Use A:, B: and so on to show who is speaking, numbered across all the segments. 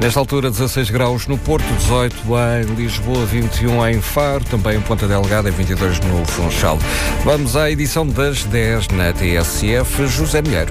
A: Nesta altura, 16 graus no Porto, 18 em Lisboa, 21 em Faro, também em Ponta Delgada e 22 no Funchal. Vamos à edição das 10 na TSF. José Milheiro.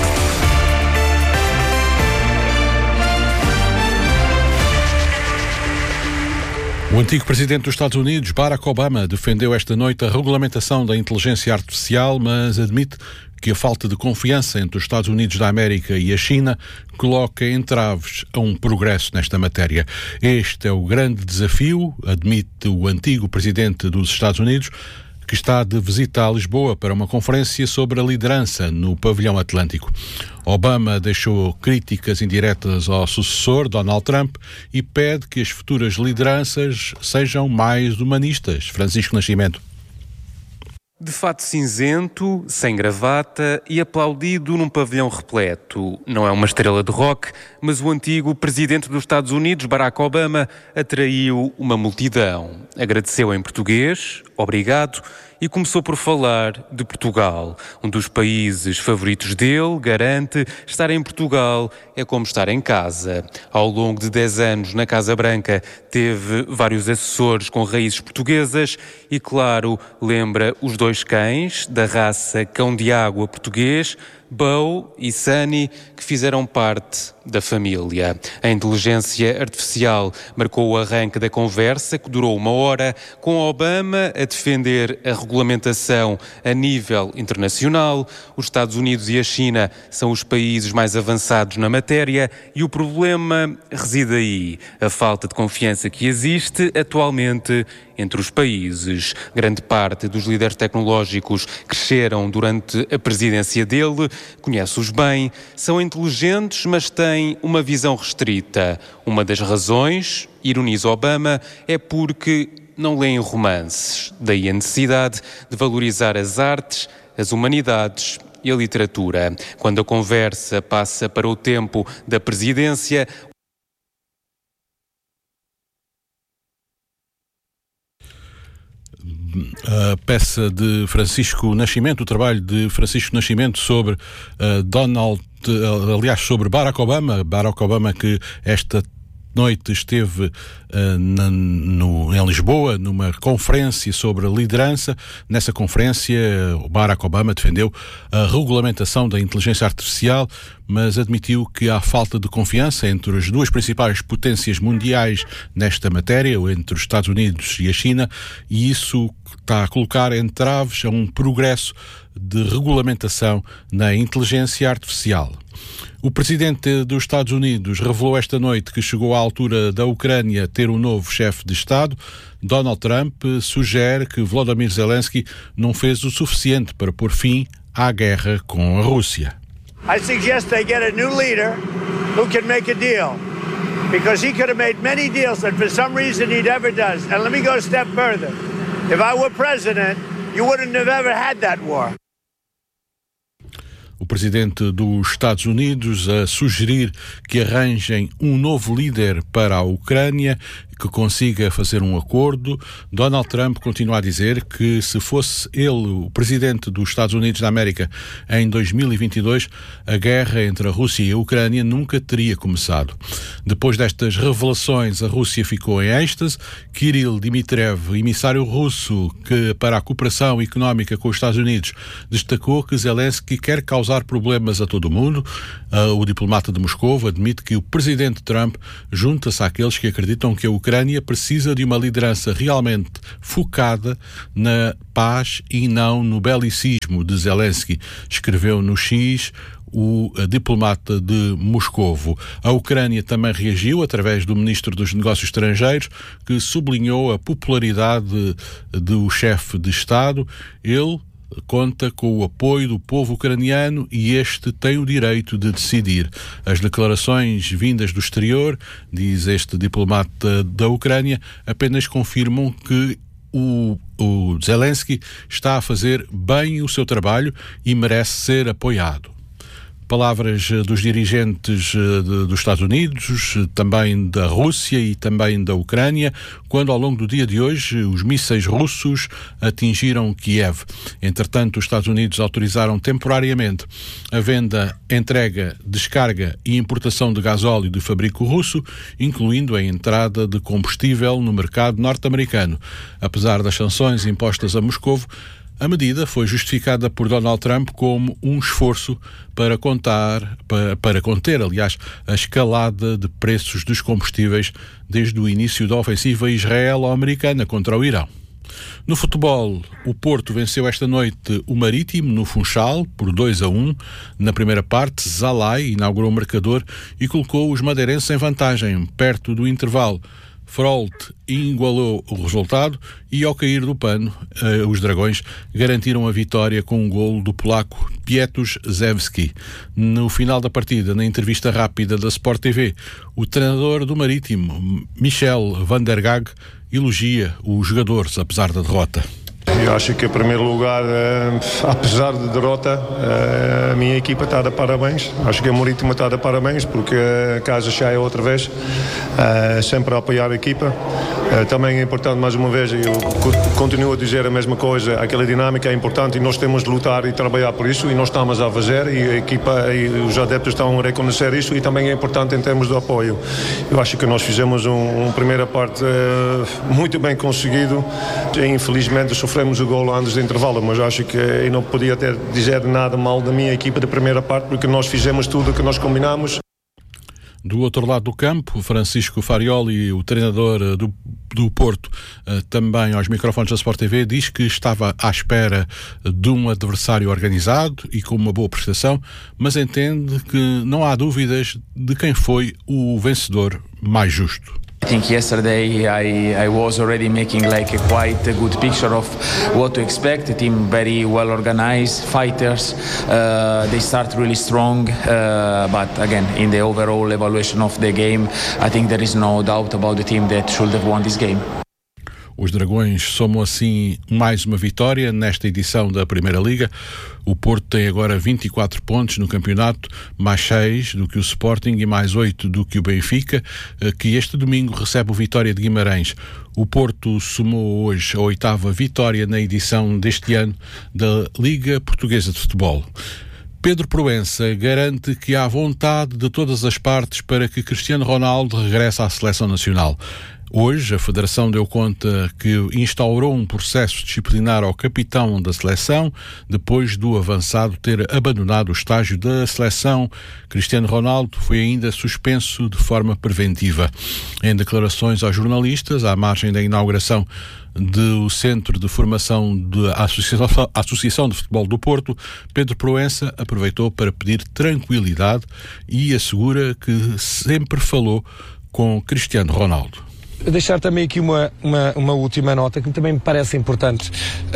B: O antigo presidente dos Estados Unidos, Barack Obama, defendeu esta noite a regulamentação da inteligência artificial, mas admite que a falta de confiança entre os Estados Unidos da América e a China coloca entraves a um progresso nesta matéria. Este é o grande desafio, admite o antigo presidente dos Estados Unidos, que está de visita a Lisboa para uma conferência sobre a liderança no pavilhão atlântico. Obama deixou críticas indiretas ao sucessor, Donald Trump, e pede que as futuras lideranças sejam mais humanistas. Francisco Nascimento.
C: De fato cinzento, sem gravata e aplaudido num pavilhão repleto. Não é uma estrela de rock, mas o antigo presidente dos Estados Unidos, Barack Obama, atraiu uma multidão. Agradeceu em português, obrigado, e começou por falar de Portugal. Um dos países favoritos dele, garante, estar em Portugal é como estar em casa. Ao longo de 10 anos na Casa Branca, teve vários assessores com raízes portuguesas e, claro, lembra os dois cães da raça cão de água português, Bo e Sunny, que fizeram parte da família. A inteligência artificial marcou o arranque da conversa, que durou 1 hora, com Obama a defender a regulamentação a nível internacional. Os Estados Unidos e a China são os países mais avançados na matéria e o problema reside aí, a falta de confiança que existe atualmente entre os países. Grande parte dos líderes tecnológicos cresceram durante a presidência dele, conhece-os bem, são inteligentes, mas têm uma visão restrita. Uma das razões, ironiza Obama, é porque não leem romances. Daí a necessidade de valorizar as artes, as humanidades e a literatura. Quando a conversa passa para o tempo da presidência,
B: a peça de Francisco Nascimento, o trabalho de Francisco Nascimento sobre sobre Barack Obama, que esta noite esteve em Lisboa numa conferência sobre a liderança. Nessa conferência, o Barack Obama defendeu a regulamentação da inteligência artificial, mas admitiu que há falta de confiança entre as duas principais potências mundiais nesta matéria, entre os Estados Unidos e a China, e isso está a colocar entraves a um progresso de regulamentação na inteligência artificial. O presidente dos Estados Unidos revelou esta noite que chegou à altura da Ucrânia ter um novo chefe de Estado. Donald Trump sugere que Volodymyr Zelensky não fez o suficiente para pôr fim à guerra com a Rússia.
D: I suggest they get a new leader who can make a deal, because he could have made many deals that for some reason he never does. And let me go a step further. If I were president, you wouldn't have ever had that war.
B: O presidente dos Estados Unidos a sugerir que arranjem um novo líder para a Ucrânia, que consiga fazer um acordo. Donald Trump continua a dizer que se fosse ele o presidente dos Estados Unidos da América em 2022, a guerra entre a Rússia e a Ucrânia nunca teria começado. Depois destas revelações, a Rússia ficou em êxtase. Kirill Dmitriev, emissário russo para a cooperação económica com os Estados Unidos, destacou que Zelensky quer causar problemas a todo o mundo. O diplomata de Moscou admite que o presidente Trump junta-se àqueles que acreditam que a Ucrânia precisa de uma liderança realmente focada na paz e não no belicismo de Zelensky, escreveu no X o diplomata de Moscovo. A Ucrânia também reagiu através do ministro dos Negócios Estrangeiros, que sublinhou a popularidade do chefe de Estado. Ele conta com o apoio do povo ucraniano e este tem o direito de decidir. As declarações vindas do exterior, diz este diplomata da Ucrânia, apenas confirmam que o Zelensky está a fazer bem o seu trabalho e merece ser apoiado. Palavras dos dirigentes dos Estados Unidos, também da Rússia e também da Ucrânia, quando ao longo do dia de hoje os mísseis russos atingiram Kiev. Entretanto, os Estados Unidos autorizaram temporariamente a venda, entrega, descarga e importação de gasóleo de fabrico russo, incluindo a entrada de combustível no mercado norte-americano. Apesar das sanções impostas a Moscovo, a medida foi justificada por Donald Trump como um esforço para conter, a escalada de preços dos combustíveis desde o início da ofensiva israelo-americana contra o Irão. No futebol, o Porto venceu esta noite o Marítimo no Funchal por 2-1. Na primeira parte, Zalai inaugurou o marcador e colocou os madeirenses em vantagem, perto do intervalo. Frolt igualou o resultado e, ao cair do pano, os Dragões garantiram a vitória com um golo do polaco Pietruszewski. No final da partida, na entrevista rápida da Sport TV, o treinador do Marítimo, Michel van der Gaag, elogia os jogadores, apesar da derrota.
E: Eu acho que, em primeiro lugar, apesar da derrota, a minha equipa está a dar parabéns. Acho que a Marítimo está a dar parabéns, porque a casa cheia outra vez, sempre a apoiar a equipa. Também é importante, mais uma vez, eu continuo a dizer a mesma coisa, aquela dinâmica é importante e nós temos de lutar e trabalhar por isso, e nós estamos a fazer, e a equipa e os adeptos estão a reconhecer isso, e também é importante em termos de apoio. Eu acho que nós fizemos uma primeira parte muito bem conseguido, e infelizmente sofremos o golo antes do intervalo, mas acho que eu não podia dizer nada mal da minha equipa da primeira parte, porque nós fizemos tudo o que nós combinamos.
B: Do outro lado do campo, Francisco Farioli, o treinador do Porto, também aos microfones da Sport TV, diz que estava à espera de um adversário organizado e com uma boa prestação, mas entende que não há dúvidas de quem foi o vencedor mais justo.
F: I think yesterday I was already making like quite a good picture of what to expect. A team very well organized, fighters. They start really strong, but again, in the overall evaluation of the game, I think there is no doubt about the team that should have won this game.
B: Os Dragões somam assim mais uma vitória nesta edição da Primeira Liga. O Porto tem agora 24 pontos no campeonato, mais 6 do que o Sporting e mais 8 do que o Benfica, que este domingo recebe o Vitória de Guimarães. O Porto somou hoje a 8ª vitória na edição deste ano da Liga Portuguesa de Futebol. Pedro Proença garante que há vontade de todas as partes para que Cristiano Ronaldo regresse à seleção nacional. Hoje, a Federação deu conta que instaurou um processo disciplinar ao capitão da seleção, depois do avançado ter abandonado o estágio da seleção. Cristiano Ronaldo foi ainda suspenso de forma preventiva. Em declarações aos jornalistas, à margem da inauguração do Centro de Formação da Associação de Futebol do Porto, Pedro Proença aproveitou para pedir tranquilidade e assegura que sempre falou com Cristiano Ronaldo.
G: Deixar também aqui uma última nota que também me parece importante,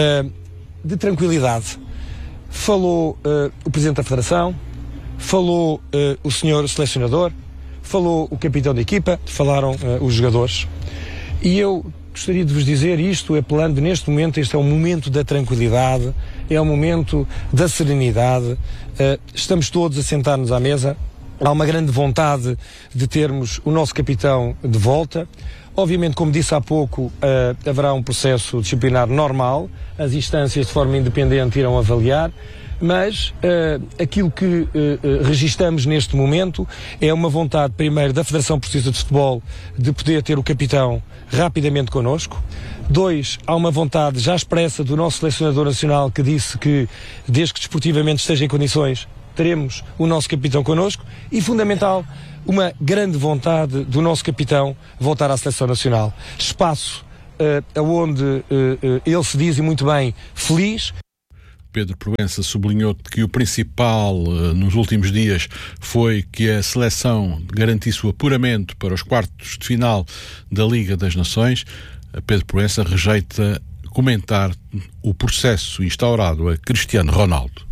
G: de tranquilidade. Falou o Presidente da Federação, falou o senhor selecionador, falou o capitão da equipa, falaram os jogadores. E eu gostaria de vos dizer isto, apelando neste momento, este é o momento da tranquilidade, é o momento da serenidade, estamos todos a sentar-nos à mesa, há uma grande vontade de termos o nosso capitão de volta. Obviamente, como disse há pouco, haverá um processo disciplinar normal, as instâncias de forma independente irão avaliar, mas aquilo que registamos neste momento é uma vontade, primeiro, da Federação Portuguesa de Futebol de poder ter o capitão rapidamente connosco. 2, há uma vontade já expressa do nosso selecionador nacional que disse que, desde que desportivamente esteja em condições, teremos o nosso capitão connosco. E, fundamental, uma grande vontade do nosso capitão voltar à seleção nacional. Espaço onde ele se diz, e muito bem, feliz.
B: Pedro Proença sublinhou que o principal nos últimos dias foi que a seleção garantisse o apuramento para os quartos de final da Liga das Nações. Pedro Proença rejeita comentar o processo instaurado a Cristiano Ronaldo.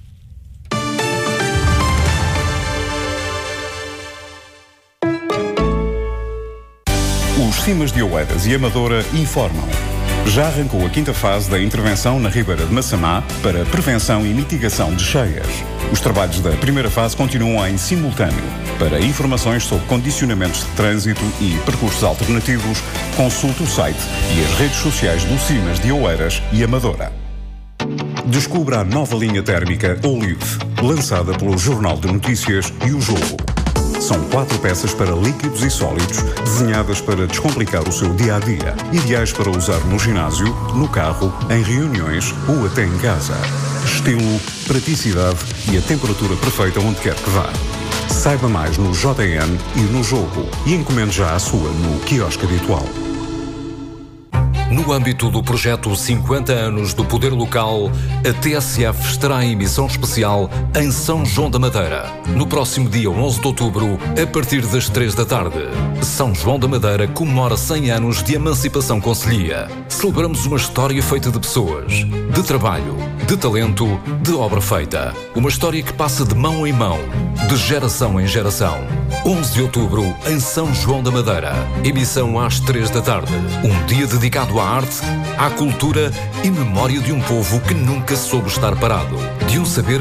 H: Os Cimas de Oeiras e Amadora informam. Já arrancou a 5ª fase da intervenção na Ribeira de Massamá para prevenção e mitigação de cheias. Os trabalhos da primeira fase continuam em simultâneo. Para informações sobre condicionamentos de trânsito e percursos alternativos, consulte o site e as redes sociais do Simas de Oeiras e Amadora. Descubra a nova linha térmica Olive, lançada pelo Jornal de Notícias e o Jogo. São 4 peças para líquidos e sólidos, desenhadas para descomplicar o seu dia-a-dia. Ideais para usar no ginásio, no carro, em reuniões ou até em casa. Estilo, praticidade e a temperatura perfeita onde quer que vá. Saiba mais no JN e no Jogo e encomende já a sua no quiosque habitual.
I: No âmbito do projeto 50 anos do Poder Local, a TSF estará em emissão especial em São João da Madeira, no próximo dia 11 de outubro, a partir das 3 da tarde. São João da Madeira comemora 100 anos de emancipação concelhia. Celebramos uma história feita de pessoas, de trabalho, de talento, de obra feita. Uma história que passa de mão em mão, de geração em geração. 11 de outubro, em São João da Madeira. Emissão às 3 da tarde. Um dia dedicado à arte, à cultura e memória de um povo que nunca soube estar parado. De um saber